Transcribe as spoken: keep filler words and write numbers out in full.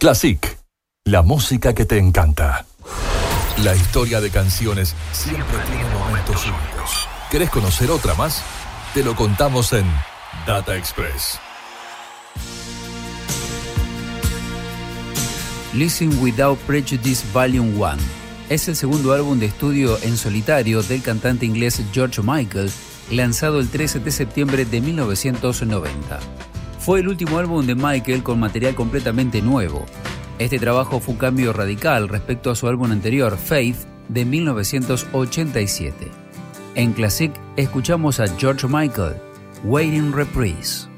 Classic, la música que te encanta. La historia de canciones siempre tiene momentos únicos. ¿Querés conocer otra más? Te lo contamos en Data Express. Listen Without Prejudice Volume uno es el segundo álbum de estudio en solitario del cantante inglés George Michael, lanzado el trece de septiembre de mil novecientos noventa. Fue el último álbum de Michael con material completamente nuevo. Este trabajo fue un cambio radical respecto a su álbum anterior, Faith, de mil novecientos ochenta y siete. En Classic escuchamos a George Michael, Waiting Reprise.